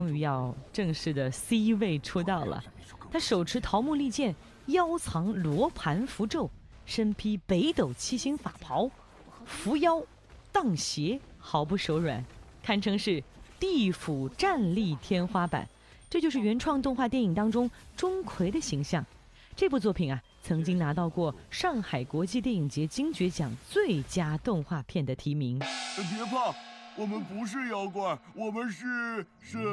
终于要正式的 C 位出道了。他手持桃木利剑，腰藏罗盘符咒，身披北斗七星法袍，扶腰荡鞋，毫不手软，堪称是地府战力天花板。这就是原创动画电影当中钟馗的形象。这部作品啊，曾经拿到过上海国际电影节金爵奖最佳动画片的提名。 别怕，我们不是妖怪，我们是神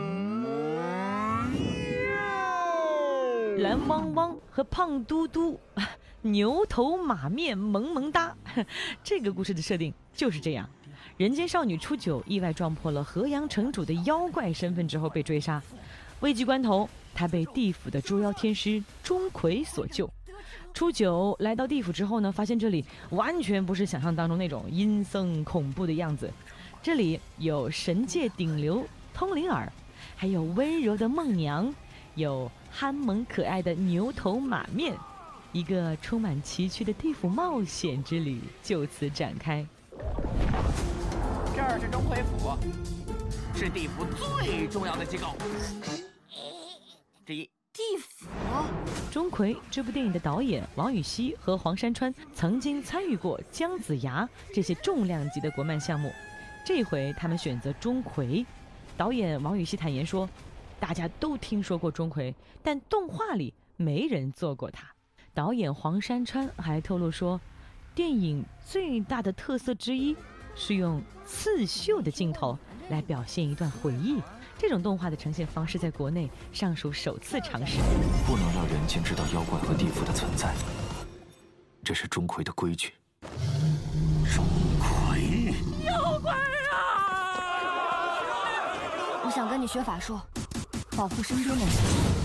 妖。 蓝汪汪和胖嘟嘟，牛头马面萌萌哒。这个故事的设定就是这样：人间少女初九意外撞破了河阳城主的妖怪身份之后被追杀，危急关头，她被地府的捉妖天师钟馗所救。初九来到地府之后呢，发现这里完全不是想象当中那种阴森恐怖的样子。这里有神界顶流通灵儿，还有温柔的梦娘，有憨萌可爱的牛头马面，一个充满崎岖的地府冒险之旅就此展开。 这儿是钟馗府，是地府最重要的机构之一。 地府。 钟馗这部电影的导演王禹锡和黄山川曾经参与过姜子牙这些重量级的国漫项目，这回他们选择钟馗。导演王禹锡坦言说，大家都听说过钟馗，但动画里没人做过他。导演黄山川还透露说，电影最大的特色之一是用刺绣的镜头来表现一段回忆，这种动画的呈现方式在国内尚属首次尝试。 不能让人间知道妖怪和地府的存在，这是钟馗的规矩。 钟馗， 妖怪啊！ 我想跟你学法术，保护身边的人。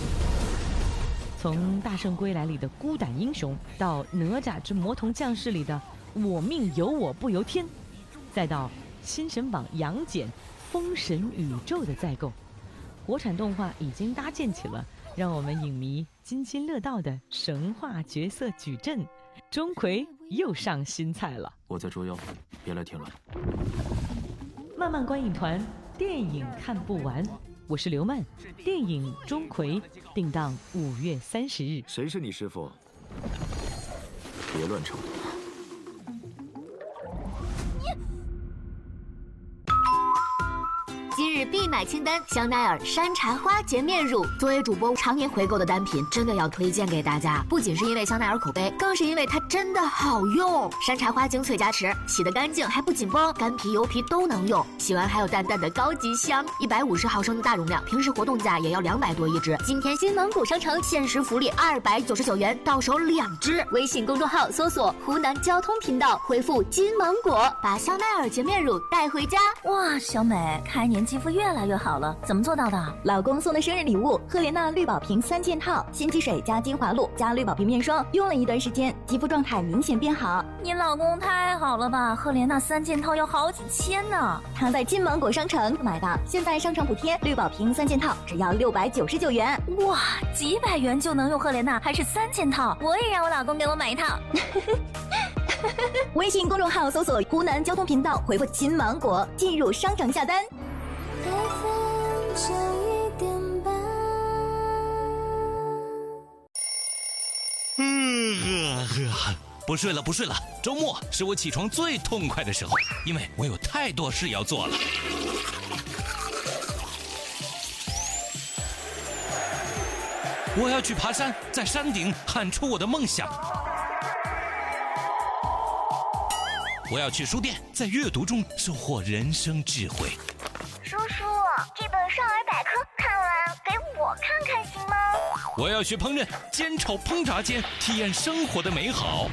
从《大圣归来》里的孤胆英雄，到《哪吒之魔童降世》里的我命由我不由天，再到新神榜杨戬封神宇宙的再构，国产动画已经搭建起了让我们影迷津津乐道的神话角色矩阵。钟馗又上新菜了。 我在捉妖，别来添乱。 漫漫观影团，电影看不完。我是刘曼，电影《钟馗》定档5月30日。 谁是你师傅？别乱称。 今日必买清单：香奈儿山茶花洁面乳。作为主播常年回购的单品，真的要推荐给大家。不仅是因为香奈儿口碑，更是因为它真的好用。山茶花精粹加持，洗得干净还不紧绷，干皮油皮都能用。洗完还有淡淡的高级香。150毫升的大容量，平时活动价也要200多一支。今天新蒙古商城限时福利299元，到手2支。微信公众号搜索湖南交通频道，回复金芒果，把香奈儿洁面乳带回家。 哇，小美，开年肌肤越来越好了，怎么做到的？ 老公送的生日礼物，赫莲娜绿宝瓶3件套，新肌水加精华露加绿宝瓶面霜，用了一段时间，肌肤状态明显变好。 你老公太好了吧？赫莲娜3件套要好几千呢。 他在金芒果商城买的，现在商城补贴，绿宝瓶3件套只要699元。 哇，几百元就能用赫莲娜，还是3件套？我也让我老公给我买一套。 微信公众号搜索湖南交通频道，回复金芒果进入商城下单。 不睡了，不睡了。周末是我起床最痛快的时候，因为我有太多事要做了。我要去爬山，在山顶喊出我的梦想。我要去书店，在阅读中收获人生智慧。 叔叔，这本少儿百科看完给我看看行吗？ 我要学烹饪，煎炒烹炸间体验生活的美好。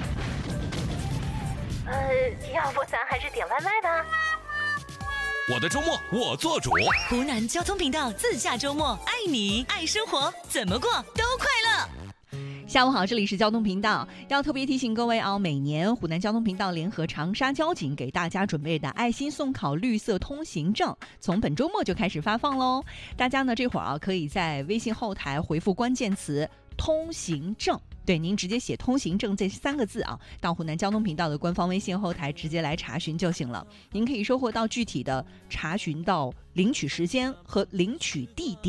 要不咱还是点外卖吧？ 我的周末我做主。 湖南交通频道自驾周末，爱你爱生活，怎么过都快乐。 下午好，这里是交通频道，要特别提醒各位啊，每年湖南交通频道联合长沙交警给大家准备的爱心送考绿色通行证，从本周末就开始发放喽。大家呢这会儿啊，可以在微信后台回复关键词通行证对，您直接写通行证这3个字啊，到湖南交通频道的官方微信后台直接来查询就行了。您可以收获到具体的查询到领取时间和领取地点。